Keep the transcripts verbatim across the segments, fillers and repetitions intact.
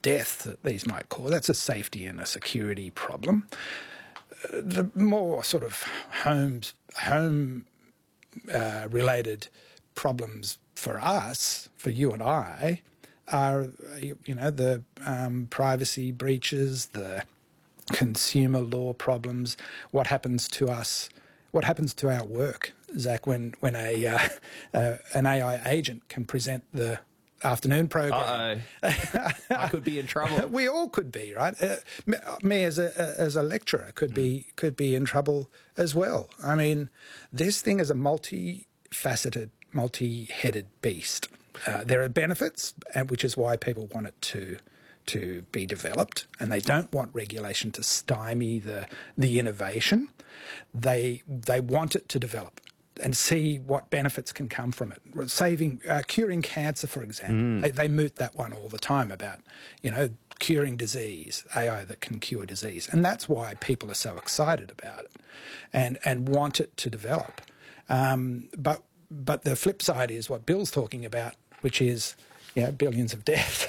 death that these might cause. That's a safety and a security problem. Uh, the more sort of homes, home uh, related problems for us, for you and I, are, you know, the um, privacy breaches, the consumer law problems, what happens to us, what happens to our work, Zach, when, when a uh, uh, an A I agent can present the afternoon program. Uh-oh. I could be in trouble. We all could be, right? Uh, me as a as a lecturer could be could be in trouble as well. I mean, this thing is a multi-faceted, multi-headed beast. Uh, there are benefits, and which is why people want it to to be developed, and they don't want regulation to stymie the the innovation. They they want it to develop and see what benefits can come from it. Saving, uh, curing cancer, for example. Mm. They, they moot that one all the time about, you know, curing disease, A I that can cure disease. And that's why people are so excited about it and, and want it to develop. Um, but but the flip side is what Bill's talking about, which is, you know, billions of death.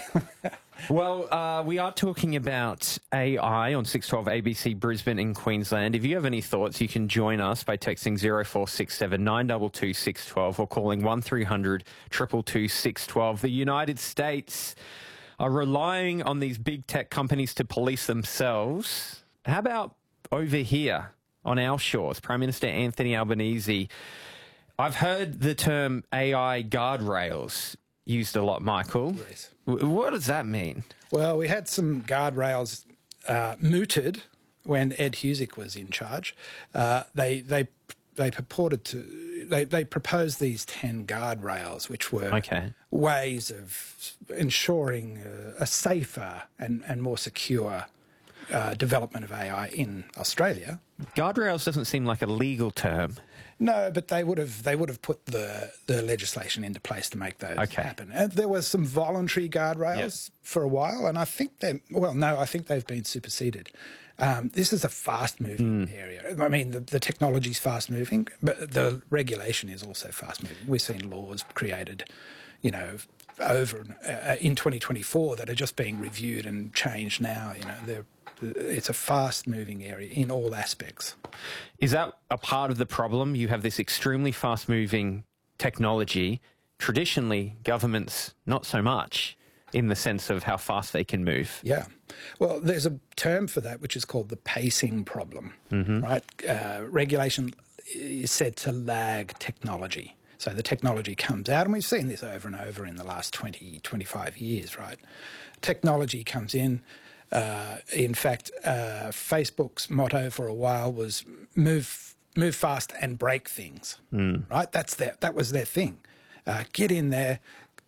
Well, uh, we are talking about A I on six twelve A B C Brisbane in Queensland. If you have any thoughts, you can join us by texting zero four six seven nine two two six one two or calling one three hundred two two two six one two. The United States are relying on these big tech companies to police themselves. How about over here on our shores? Prime Minister Anthony Albanese. I've heard the term A I guardrails used a lot, Michael. Yes. What does that mean? Well, we had some guardrails uh, mooted when Ed Husic was in charge. Uh, they they they purported to they they proposed these ten guardrails, which were okay. ways of ensuring uh, a safer and and more secure uh, development of A I in Australia. Guardrails doesn't seem like a legal term. No, but they would have they would have put the, the legislation into place to make those okay. happen. And there was some voluntary guardrails yep. for a while, and I think they well, no, I think they've been superseded. Um, this is a fast-moving mm. area. I mean, the, the technology's fast-moving, but the regulation is also fast-moving. We've seen laws created, you know, over uh, in twenty twenty-four that are just being reviewed and changed now. You know, they're it's a fast-moving area in all aspects. Is that a part of the problem? You have this extremely fast-moving technology. Traditionally, governments, not so much in the sense of how fast they can move. Yeah. Well, there's a term for that which is called the pacing problem, mm-hmm. right? Uh, regulation is said to lag technology. So the technology comes out, and we've seen this over and over in the last twenty, twenty-five years, right? Technology comes in. Uh, in fact, uh, Facebook's motto for a while was move move fast and break things, mm. right? That's their, that was their thing. Uh, get in there,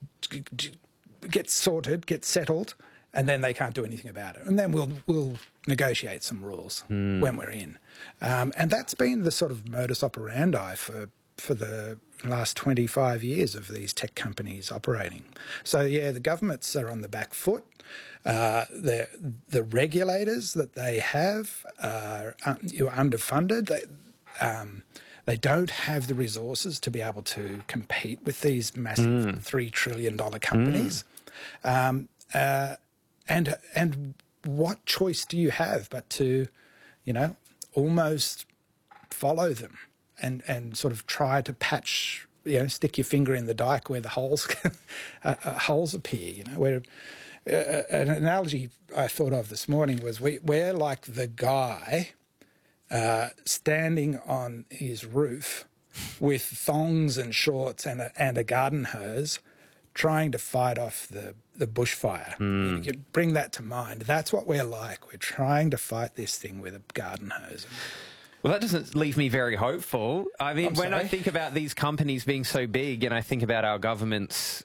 get sorted, get settled, and then they can't do anything about it. And then we'll we'll negotiate some rules mm. when we're in. Um, and that's been the sort of modus operandi for for the last twenty-five years of these tech companies operating. So, yeah, the governments are on the back foot. Uh, the the regulators that they have are uh, underfunded. They, um, they don't have the resources to be able to compete with these massive mm. three trillion dollars companies. Mm. Um, uh, and and what choice do you have but to, you know, almost follow them and, and sort of try to patch, you know, stick your finger in the dike where the holes uh, uh, holes appear, you know, where... Uh, an analogy I thought of this morning was we, we're like the guy uh, standing on his roof with thongs and shorts and a, and a garden hose trying to fight off the, the bushfire. Mm. You could bring that to mind. That's what we're like. We're trying to fight this thing with a garden hose. Well, that doesn't leave me very hopeful. I mean, I'm when sorry? I think about these companies being so big and I think about our government's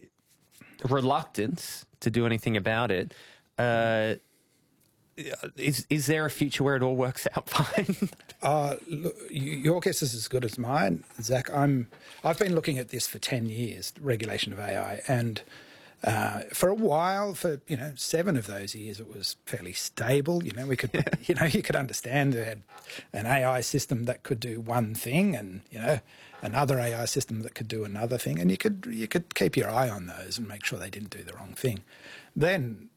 reluctance to do anything about it, uh, is is there a future where it all works out fine? uh, look, your guess is as good as mine, Zach. I'm I've been looking at this for ten years, regulation of A I, and uh, for a while, for you know seven of those years, it was fairly stable. You know, we could you know you could understand they had an A I system that could do one thing, and you know another A I system that could do another thing, and you could you could keep your eye on those and make sure they didn't do the wrong thing. Then